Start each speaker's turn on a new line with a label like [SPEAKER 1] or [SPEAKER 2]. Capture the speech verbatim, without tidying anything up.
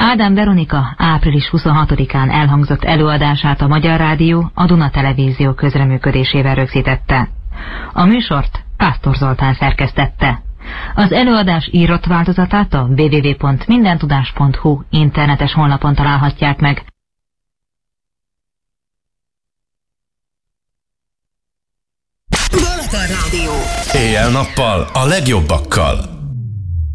[SPEAKER 1] Ádám Veronika április huszonhatodikán elhangzott előadását a Magyar Rádió a Duna Televízió közreműködésével rögzítette. A műsort Pásztor Zoltán szerkesztette. Az előadás írott változatát a double-u double-u double-u pont mindentudás pont hu internetes honlapon találhatják meg.
[SPEAKER 2] Éjjel-nappal a legjobbakkal.